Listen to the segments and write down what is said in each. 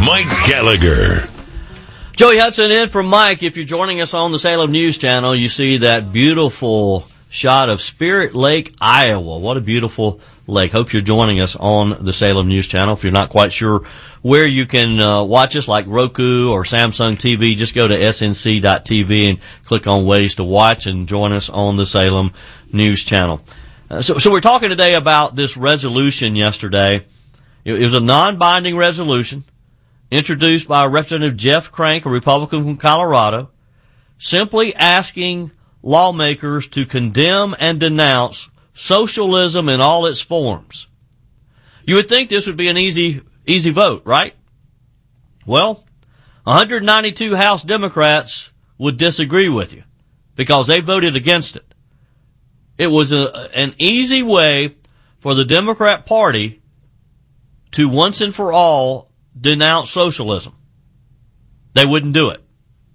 Mike Gallagher. Joey Hudson in for Mike. If you're joining us on the Salem News Channel, you see that beautiful shot of Spirit Lake, Iowa. What a beautiful lake. Hope you're joining us on the Salem News Channel. If you're not quite sure where you can watch us, like Roku or Samsung TV, just go to snc.tv and click on ways to watch and join us on the Salem News Channel. So we're talking today about this resolution yesterday. It was a non-binding resolution introduced by Representative Jeff Crank, a Republican from Colorado, simply asking lawmakers to condemn and denounce socialism in all its forms. You would think this would be an easy vote, right? Well, 192 House Democrats would disagree with you because they voted against it. It was an easy way for the Democrat Party to once and for all denounce socialism. They wouldn't do it.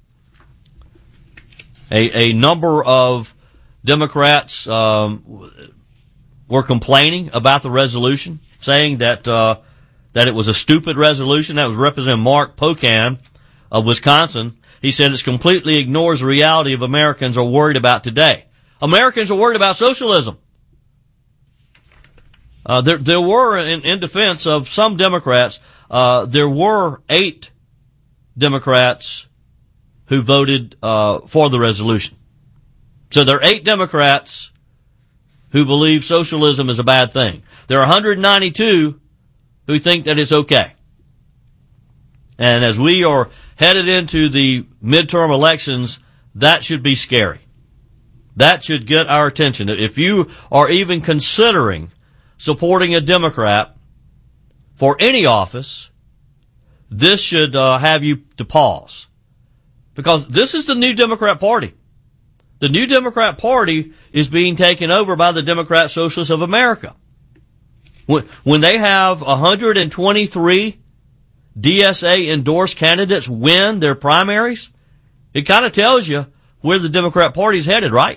A number of Democrats were complaining about the resolution, saying that it was a stupid resolution. That was Representative Mark Pocan of Wisconsin. He said it completely ignores the reality of Americans are worried about today. Americans are worried about socialism. There were, in defense of some Democrats, there were 8 Democrats who voted for the resolution. So there are 8 Democrats who believe socialism is a bad thing. There are 192 who think that it's okay. And as we are headed into the midterm elections, that should be scary. That should get our attention. If you are even considering supporting a Democrat for any office, this should have you to pause. Because this is the new Democrat Party. The new Democrat Party is being taken over by the Democrat Socialists of America. When they have 123 DSA-endorsed candidates win their primaries, it kind of tells you where the Democrat Party is headed, right?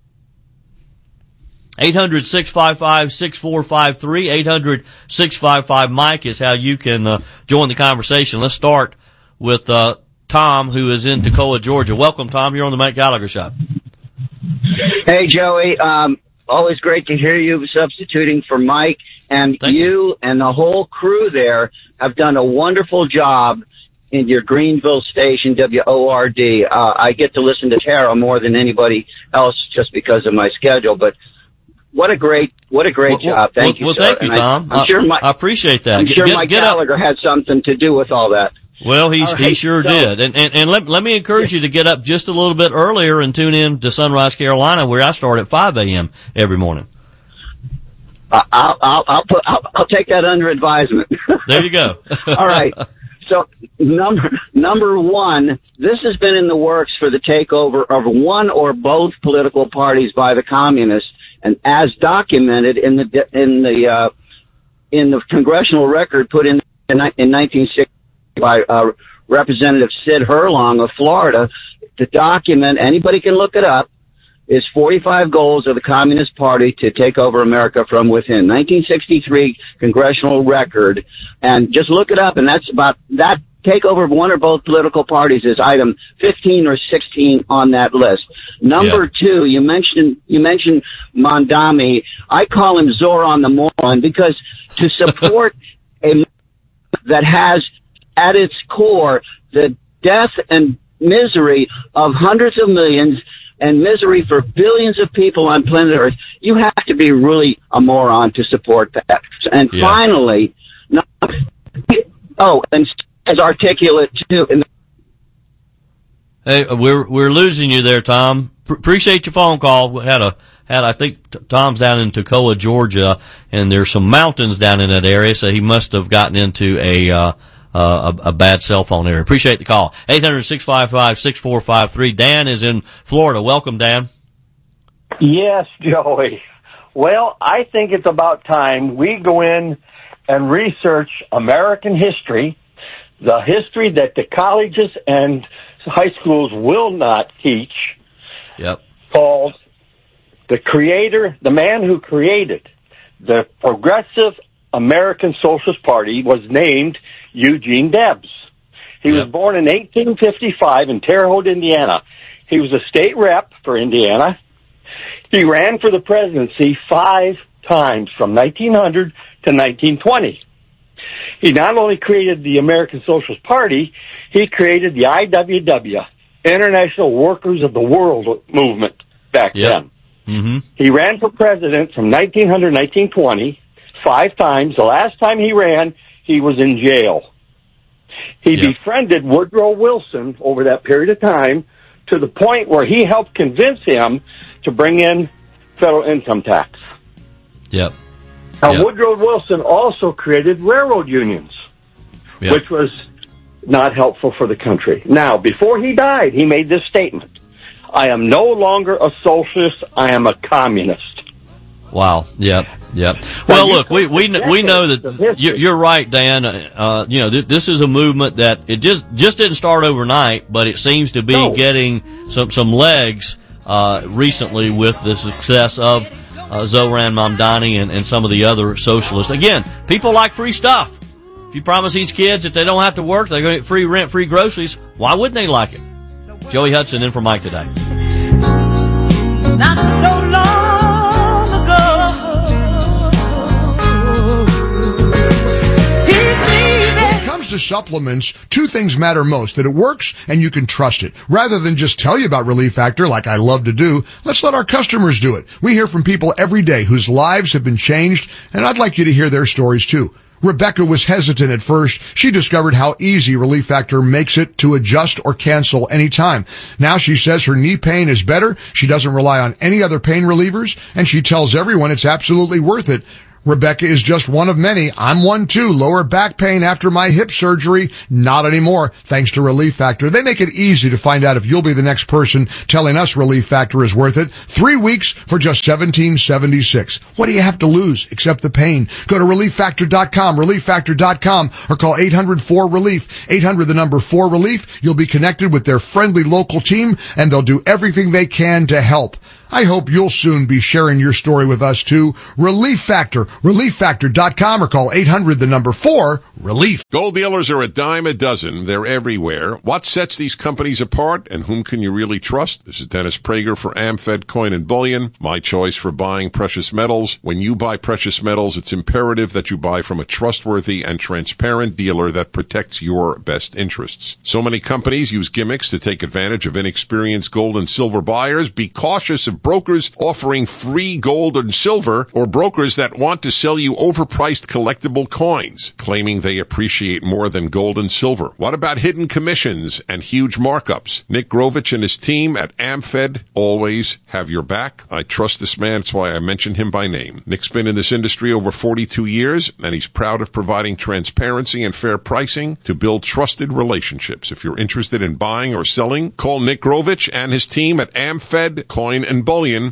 800-655-6453, 800-655-MIKE is how you can join the conversation. Let's start with Tom, who is in Toccoa, Georgia. Welcome, Tom. You're on the Mike Gallagher Show. Hey, Joey. Always great to hear you substituting for Mike. And you and the whole crew there have done a wonderful job in your Greenville station, WORD. I get to listen to Tara more than anybody else just because of my schedule, but what a great job. Thank you, well, sir. Thank you, Tom. I appreciate that. I'm sure Mike Gallagher had something to do with all that. Well, he sure did. And let me encourage you to get up just a little bit earlier and tune in to Sunrise, Carolina, where I start at 5 a.m. every morning. I'll take that under advisement. There you go. All right. So number one, this has been in the works for the takeover of one or both political parties by the communists, and as documented in the congressional record put in 1960 by Representative Sid Herlong of Florida, to document, anybody can look it up, is 45 goals of the Communist Party to take over America from within. 1963 congressional record, and just look it up, and that's about that takeover of one or both political parties is item 15 or 16 on that list. Number two, you mentioned Mondami. I call him Zoran the moron, because to support a that has at its core the death and misery of hundreds of millions and misery for billions of people on planet Earth, you have to be really a moron to support that. And finally, and as articulate too. Hey, we're losing you there, Tom. Appreciate your phone call. We had I think Tom's down in Toccoa, Georgia, and there's some mountains down in that area, so he must have gotten into a bad cell phone area. Appreciate the call. 800-655-6453. Dan is in Florida. Welcome, Dan. Yes, Joey. Well, I think it's about time we go in and research American history, the history that the colleges and high schools will not teach. Yep. Called the creator, the man who created the Progressive American Socialist Party was named Eugene Debs. He was born in 1855 in Terre Haute, Indiana. He was a state rep for Indiana. He ran for the presidency 5 times from 1900 to 1920. He not only created the American Socialist Party, he created the IWW, International Workers of the World movement back then. Mm-hmm. He ran for president from 1900 to 1920, 5 times. The last time he ran, he was in jail. He befriended Woodrow Wilson over that period of time to the point where he helped convince him to bring in federal income tax. Yep. Now, Woodrow Wilson also created railroad unions, which was not helpful for the country. Now, before he died, he made this statement: I am no longer a socialist, I am a communist. Wow. Yep. Well, look, we know that you're right, Dan. This is a movement that it just didn't start overnight, but it seems to be getting some legs recently with the success of Zoran Mamdani and some of the other socialists. Again, people like free stuff. If you promise these kids that they don't have to work, they're going to get free rent, free groceries, why wouldn't they like it? Joey Hudson in for Mike today. Not so long ago, he's leaving. When it comes to supplements, 2 things matter most: that it works and you can trust it. Rather than just tell you about Relief Factor like I love to do, let's let our customers do it. We hear from people every day whose lives have been changed, and I'd like you to hear their stories too. Rebecca was hesitant at first. She discovered how easy Relief Factor makes it to adjust or cancel anytime. Now she says her knee pain is better. She doesn't rely on any other pain relievers, and she tells everyone it's absolutely worth it. Rebecca is just one of many. I'm one too. Lower back pain after my hip surgery? Not anymore, thanks to Relief Factor. They make it easy to find out if you'll be the next person telling us Relief Factor is worth it. 3 weeks for just $17.76. What do you have to lose except the pain? Go to ReliefFactor.com, ReliefFactor.com, or call 800-4RELIEF, 800-4RELIEF. You'll be connected with their friendly local team, and they'll do everything they can to help. I hope you'll soon be sharing your story with us too. Relief Factor, ReliefFactor.com, or call 800-4RELIEF. Gold dealers are a dime a dozen. They're everywhere. What sets these companies apart, and whom can you really trust? This is Dennis Prager for AmFed Coin and Bullion, my choice for buying precious metals. When you buy precious metals, it's imperative that you buy from a trustworthy and transparent dealer that protects your best interests. So many companies use gimmicks to take advantage of inexperienced gold and silver buyers. Be cautious of brokers offering free gold and silver, or brokers that want to sell you overpriced collectible coins, claiming they appreciate more than gold and silver. What about hidden commissions and huge markups? Nick Grovich and his team at AmFed always have your back. I trust this man. That's why I mentioned him by name. Nick's been in this industry over 42 years, and he's proud of providing transparency and fair pricing to build trusted relationships. If you're interested in buying or selling, call Nick Grovich and his team at AmFed Coin and Bullion,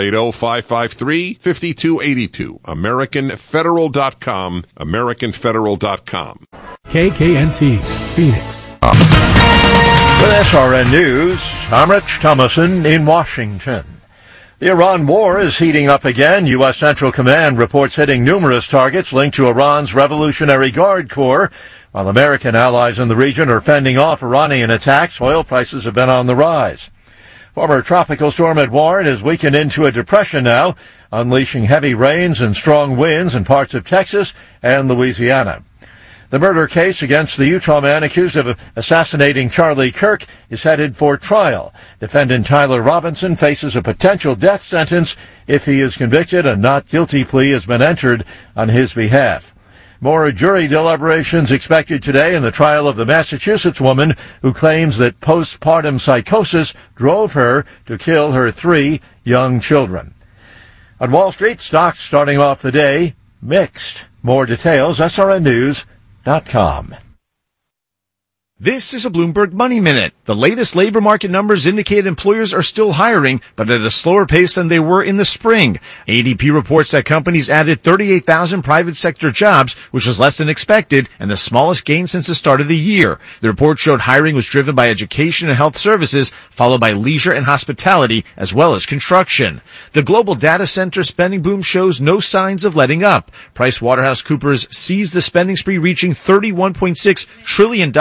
480-553-5282. AmericanFederal.com, AmericanFederal.com. KKNT, Phoenix. With SRN News, I'm Rich Thomason in Washington. The Iran war is heating up again. U.S. Central Command reports hitting numerous targets linked to Iran's Revolutionary Guard Corps. While American allies in the region are fending off Iranian attacks, oil prices have been on the rise. Former tropical storm Edouard has weakened into a depression now, unleashing heavy rains and strong winds in parts of Texas and Louisiana. The murder case against the Utah man accused of assassinating Charlie Kirk is headed for trial. Defendant Tyler Robinson faces a potential death sentence if he is convicted. A not guilty plea has been entered on his behalf. More jury deliberations expected today in the trial of the Massachusetts woman who claims that postpartum psychosis drove her to kill her 3 young children. On Wall Street, stocks starting off the day mixed. More details, SRNnews.com. This is a Bloomberg Money Minute. The latest labor market numbers indicate employers are still hiring, but at a slower pace than they were in the spring. ADP reports that companies added 38,000 private sector jobs, which was less than expected and the smallest gain since the start of the year. The report showed hiring was driven by education and health services, followed by leisure and hospitality, as well as construction. The global data center spending boom shows no signs of letting up. PricewaterhouseCoopers sees the spending spree reaching $31.6 trillion through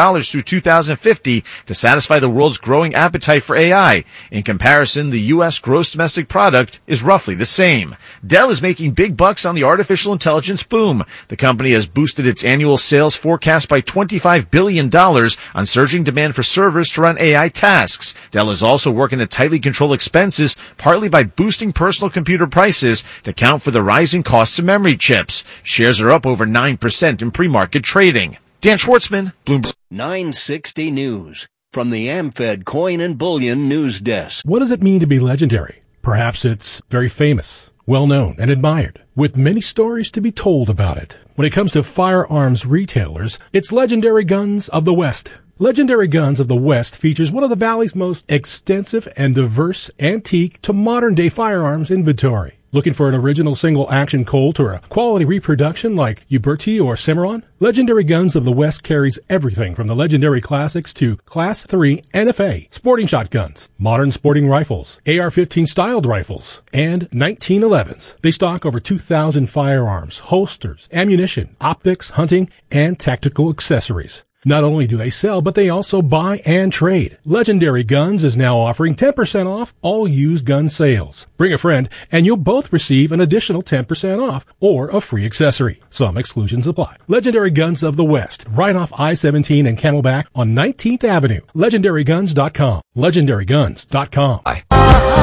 of 2050 to satisfy the world's growing appetite for AI. In comparison, the U.S. gross domestic product is roughly the same. Dell is making big bucks on the artificial intelligence boom. The company has boosted its annual sales forecast by $25 billion on surging demand for servers to run AI tasks. Dell is also working to tightly control expenses, partly by boosting personal computer prices to account for the rising costs of memory chips. Shares are up over 9% in pre-market trading. Dan Schwartzman, Bloomberg. 960 News from the AmFed Coin and Bullion News Desk. What does it mean to be legendary? Perhaps it's very famous, well-known, and admired, with many stories to be told about it. When it comes to firearms retailers, it's Legendary Guns of the West. Legendary Guns of the West features one of the Valley's most extensive and diverse antique to modern-day firearms inventory. Looking for an original single-action Colt or a quality reproduction like Uberti or Cimarron? Legendary Guns of the West carries everything from the legendary classics to Class III NFA sporting shotguns, modern sporting rifles, AR-15 styled rifles, and 1911s. They stock over 2,000 firearms, holsters, ammunition, optics, hunting, and tactical accessories. Not only do they sell, but they also buy and trade. Legendary Guns is now offering 10% off all used gun sales. Bring a friend, and you'll both receive an additional 10% off or a free accessory. Some exclusions apply. Legendary Guns of the West, right off I-17 and Camelback on 19th Avenue. LegendaryGuns.com. LegendaryGuns.com.